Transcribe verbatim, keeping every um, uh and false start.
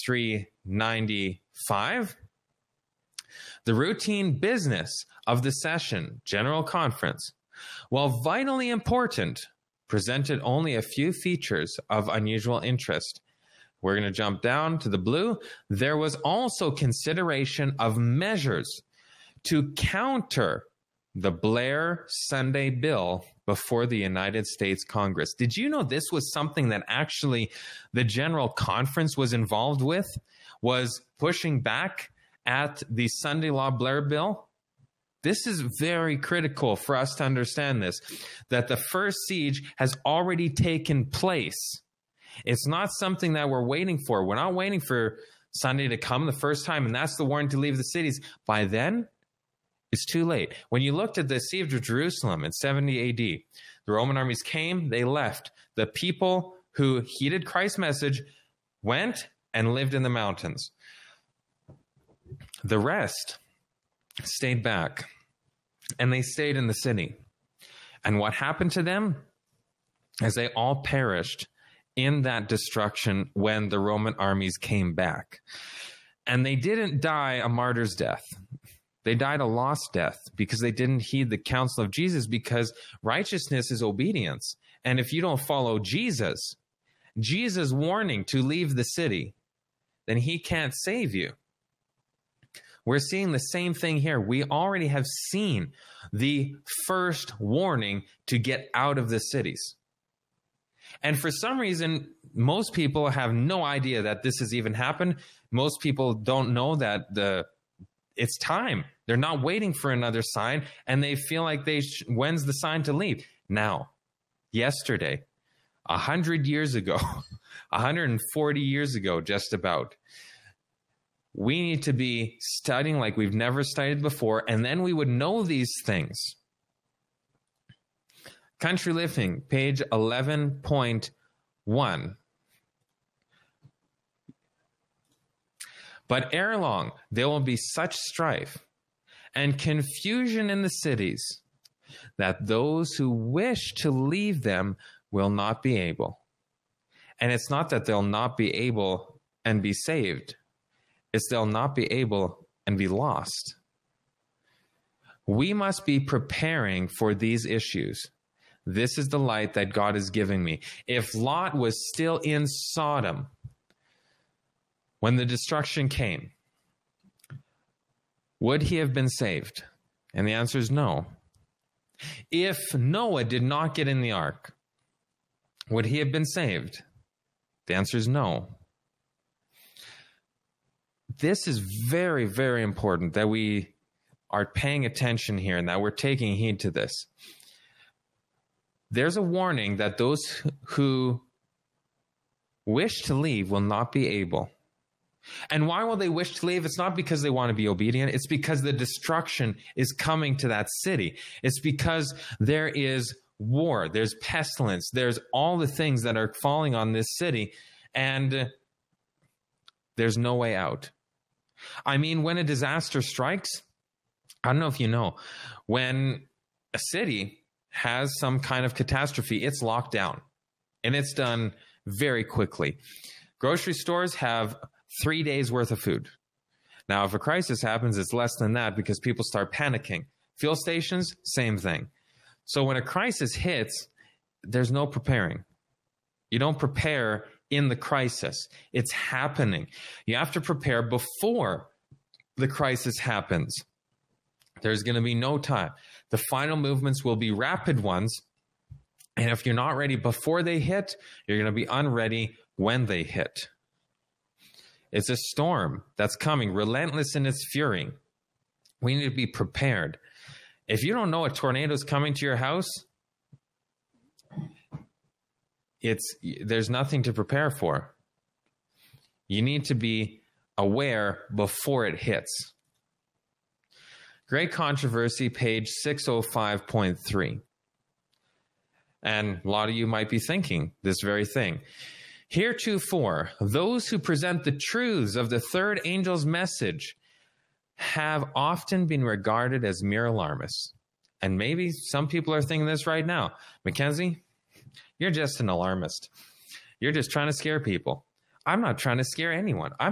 three ninety-five. The routine business of the session, General Conference, while vitally important, presented only a few features of unusual interest. We're going to jump down to the blue. There was also consideration of measures to counter the Blair Sunday Bill before the United States Congress. Did you know this was something that actually the General Conference was involved with, was pushing back at the Sunday Law Blair Bill? This is very critical for us to understand this, that the first siege has already taken place. It's not something that we're waiting for. We're not waiting for Sunday to come the first time, and that's the warning to leave the cities. By then, it's too late. When you looked at the siege of Jerusalem in seventy A D, the Roman armies came, they left. The people who heeded Christ's message went and lived in the mountains. The rest stayed back, and they stayed in the city. And what happened to them? As they all perished in that destruction when the Roman armies came back. And they didn't die a martyr's death. They died a lost death because they didn't heed the counsel of Jesus, because righteousness is obedience. And if you don't follow Jesus, Jesus' warning to leave the city, then he can't save you. We're seeing the same thing here. We already have seen the first warning to get out of the cities. And for some reason, most people have no idea that this has even happened. Most people don't know that the it's time. They're not waiting for another sign, and they feel like they sh- when's the sign to leave? Now, yesterday, a hundred years ago, one hundred forty years ago, just about, we need to be studying like we've never studied before, and then we would know these things. Country Living, page eleven point one. But ere long, there will be such strife and confusion in the cities that those who wish to leave them will not be able. And it's not that they'll not be able and be saved. It's they'll not be able and be lost. We must be preparing for these issues. This is the light that God is giving me. If Lot was still in Sodom when the destruction came, would he have been saved? And the answer is no. If Noah did not get in the ark, would he have been saved? The answer is no. This is very, very important that we are paying attention here and that we're taking heed to this. There's a warning that those who wish to leave will not be able. And why will they wish to leave? It's not because they want to be obedient. It's because the destruction is coming to that city. It's because there is war, there's pestilence, there's all the things that are falling on this city, and there's no way out. I mean, when a disaster strikes, I don't know if you know, when a city has some kind of catastrophe, it's locked down, and it's done very quickly. Grocery stores have three days worth of food. Now, if a crisis happens, it's less than that because people start panicking. Fuel stations, same thing. So when a crisis hits, there's no preparing. You don't prepare in the crisis. It's happening. You have to prepare before the crisis happens. There's going to be no time. The final movements will be rapid ones. And if you're not ready before they hit, you're going to be unready when they hit. It's a storm that's coming, relentless in its fury. We need to be prepared. If you don't know a tornado is coming to your house, it's there's nothing to prepare for. You need to be aware before it hits. Great Controversy, page six oh five point three. And a lot of you might be thinking this very thing. Heretofore, those who present the truths of the third angel's message have often been regarded as mere alarmists. And maybe some people are thinking this right now. Mackenzie, you're just an alarmist. You're just trying to scare people. I'm not trying to scare anyone. I'm